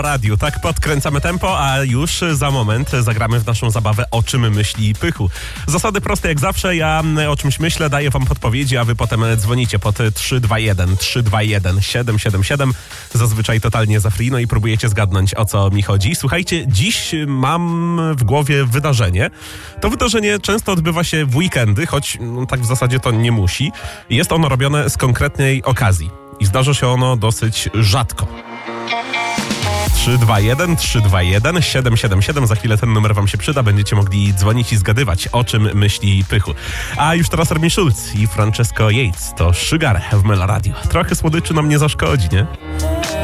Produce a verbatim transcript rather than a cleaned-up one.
Radiu. Tak podkręcamy tempo, a już za moment zagramy w naszą zabawę O czym myśli Pychu. Zasady proste jak zawsze, ja o czymś myślę, daję wam podpowiedzi, a wy potem dzwonicie pod trzy dwa jeden trzy dwa jeden siedem siedem siedem, zazwyczaj totalnie za free, no i próbujecie zgadnąć, o co mi chodzi. Słuchajcie, dziś mam w głowie wydarzenie. To wydarzenie często odbywa się w weekendy, choć no, tak w zasadzie to nie musi. Jest ono robione z konkretnej okazji i zdarza się ono dosyć rzadko. trzy dwa jeden trzy dwa jeden siedem siedem siedem. Za chwilę ten numer wam się przyda. Będziecie mogli dzwonić i zgadywać, o czym myśli Pychu. A już teraz Armin Schulz i Francesco Yates. To Sugar w Mela Radio. Trochę słodyczy nam nie zaszkodzi, nie?